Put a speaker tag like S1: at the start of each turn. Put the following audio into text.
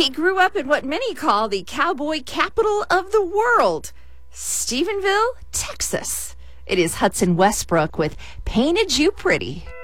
S1: He grew up in what many call the cowboy capital of the world, Stephenville, Texas. It is Hudson Westbrook with Painted You Pretty.